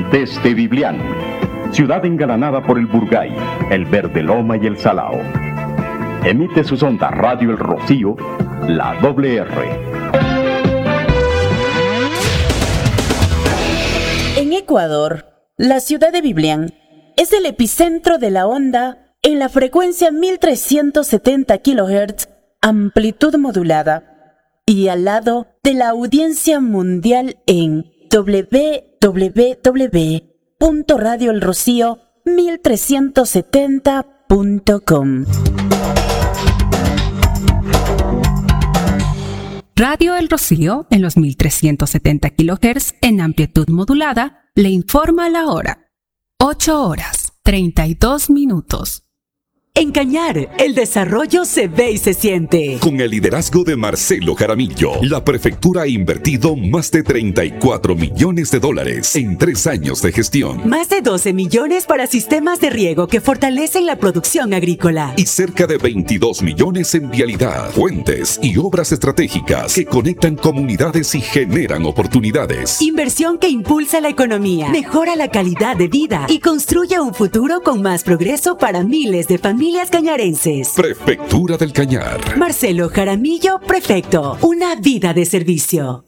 Desde Biblián, ciudad engalanada por el Burgay, el Verde Loma y el Salao. Emite sus ondas Radio El Rocío, la WR. En Ecuador, la ciudad de Biblián es el epicentro de la onda en la frecuencia 1370 kHz, amplitud modulada, y al lado de la audiencia mundial en www.radioelrocío1370.com. Radio El Rocío, en los 1370 kHz en amplitud modulada, le informa la hora. 8:32. En Cañar, el desarrollo se ve y se siente. Con el liderazgo de Marcelo Jaramillo, la prefectura ha invertido más de $34 millones en 3 años de gestión. Más de 12 millones para sistemas de riego que fortalecen la producción agrícola. Y cerca de 22 millones en vialidad, puentes y obras estratégicas que conectan comunidades y generan oportunidades. Inversión que impulsa la economía, mejora la calidad de vida y construye un futuro con más progreso para miles de familias cañarenses. Prefectura del Cañar. Marcelo Jaramillo, prefecto. Una vida de servicio.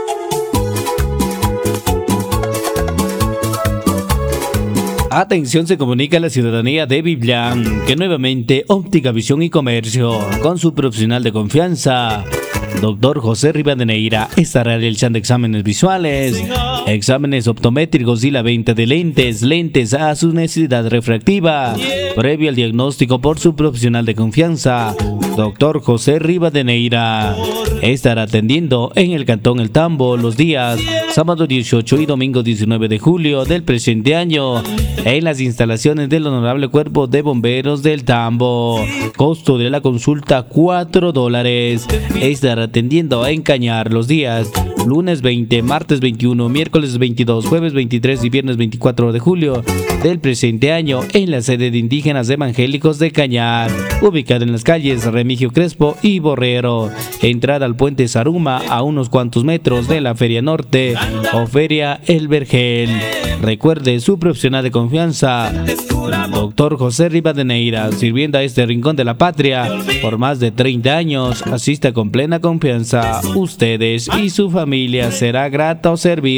Atención, se comunica a la ciudadanía de Biblián que nuevamente Óptica Visión y Comercio, con su profesional de confianza, Dr. José Rivadeneira, estará realizando exámenes visuales, exámenes optométricos y la venta de lentes a su necesidad refractiva. Previo al diagnóstico por su profesional de confianza, Dr. José Rivadeneira estará atendiendo en el Cantón El Tambo los días sábado 18 y domingo 19 de julio del presente año en las instalaciones del Honorable Cuerpo de Bomberos del Tambo. Costo de la consulta $4. Estará atendiendo en Cañar los días lunes 20, martes 21, miércoles 22, jueves 23 y viernes 24 de julio del presente año en la sede de Indígenas Evangélicos de Cañar, ubicada en las calles Remigio Crespo y Borrero, entrada al puente Zaruma a unos cuantos metros de la Feria Norte o Feria El Vergel. Recuerde, su profesional de confianza, Dr. José Rivadeneira, sirviendo a este rincón de la patria por más de 30 años. Asista con plena confianza. Ustedes y su familia será grato servir.